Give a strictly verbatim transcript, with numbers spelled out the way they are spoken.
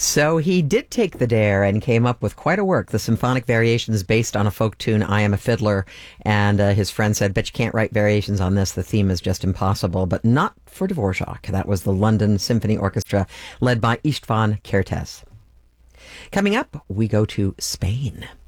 So he did take the dare and came up with quite a work, the symphonic variations based on a folk tune, I Am a Fiddler. And uh, his friend said, bet you can't write variations on this. The theme is just impossible. But not for Dvorak. That was the London Symphony Orchestra, led by István Kertész. Coming up, we go to Spain.